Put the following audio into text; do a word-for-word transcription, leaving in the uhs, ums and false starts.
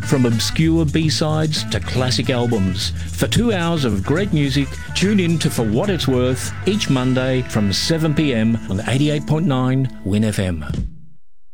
From obscure B-sides to classic albums. For two hours of great music, tune in to For What It's Worth each Monday from seven p m on eighty-eight point nine Win F M.